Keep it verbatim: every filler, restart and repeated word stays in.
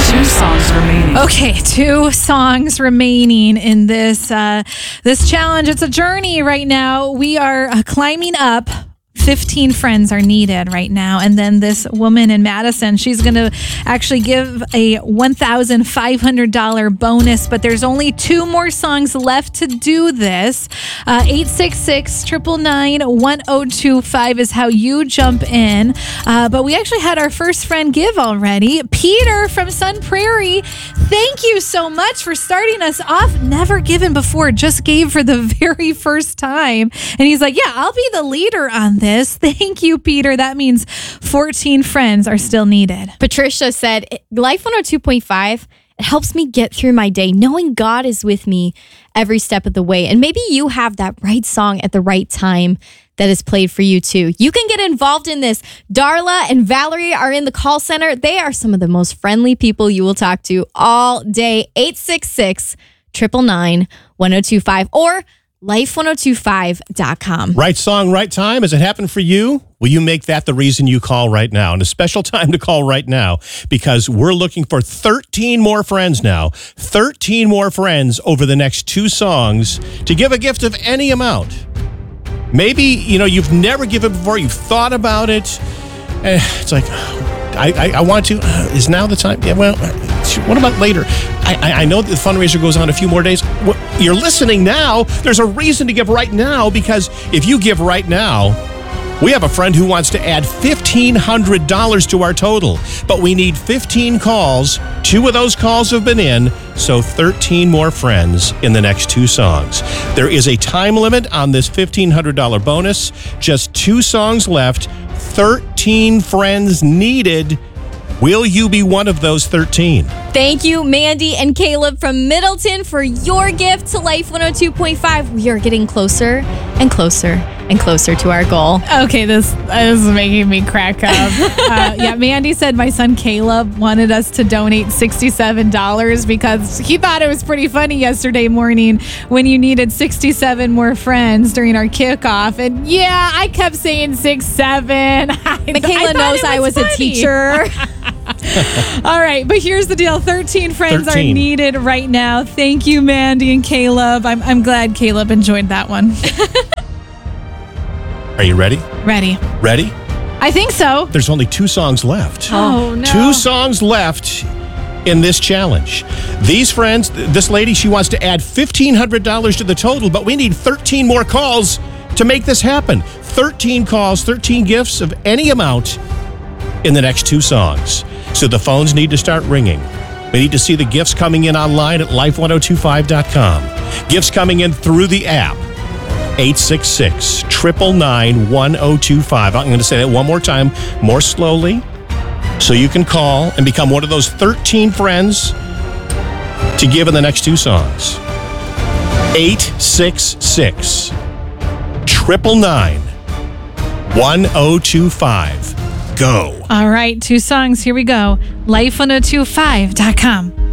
Two songs remaining. Okay, two songs remaining in this uh, this challenge. It's a journey right now. We are uh, climbing up. fifteen friends are needed right now. And then this woman in Madison, she's going to actually give a one thousand five hundred dollars bonus, but there's only two more songs left to do this. Uh, eight six six, nine nine nine, one oh two five is how you jump in. Uh, but we actually had our first friend give already. Peter from Sun Prairie, thank you so much for starting us off. Never given before, just gave for the very first time. And he's like, yeah, I'll be the leader on this. Thank you, Peter. That means fourteen friends are still needed. Patricia said, Life one oh two point five, it helps me get through my day, knowing God is with me every step of the way. And maybe you have that right song at the right time that is played for you too. You can get involved in this. Darla and Valerie are in the call center. They are some of the most friendly people you will talk to all day. eight six six, nine nine nine, one oh two five or life one oh two five dot com. Right song, right time. Has it happened for you? Will you make that the reason you call right now? And a special time to call right now because we're looking for thirteen more friends now. thirteen more friends over the next two songs to give a gift of any amount. Maybe, you know, you've never given before. You've thought about it. Eh, it's like, I, I, I want to. Uh, is now the time? Yeah, well, what about later? I, I, I know that the fundraiser goes on a few more days. Well, you're listening now. There's a reason to give right now because if you give right now, we have a friend who wants to add fifteen hundred dollars to our total, but we need fifteen calls. Two of those calls have been in, so thirteen more friends in the next two songs. There is a time limit on this fifteen hundred dollars bonus. Just two songs left. thirteen friends needed. Will you be one of those thirteen? Thank you, Mandy and Caleb from Middleton, for your gift to Life one oh two point five. We are getting closer and closer and closer to our goal. Okay, this, this is making me crack up. uh, yeah, Mandy said my son Caleb wanted us to donate sixty-seven dollars because he thought it was pretty funny yesterday morning when you needed sixty-seven more friends during our kickoff. And yeah, I kept saying six, seven. Michaela knows I was funny. a teacher. All right, but here's the deal. thirteen friends thirteen are needed right now. Thank you, Mandy and Caleb. I'm, I'm glad Caleb enjoyed that one. Are you ready? Ready. Ready? I think so. There's only two songs left. Oh, no. Two songs left in this challenge. These friends, this lady, she wants to add fifteen hundred dollars to the total, but we need thirteen more calls to make this happen. thirteen calls, thirteen gifts of any amount in the next two songs. So the phones need to start ringing. We need to see the gifts coming in online at life one oh two five dot com. Gifts coming in through the app. eight six six, nine nine nine, one oh two five. I'm going to say that one more time, more slowly, so you can call and become one of those thirteen friends to give in the next two songs. eight six six, nine nine nine, one oh two five. Go. All right, two songs. Here we go. life one oh two five dot com.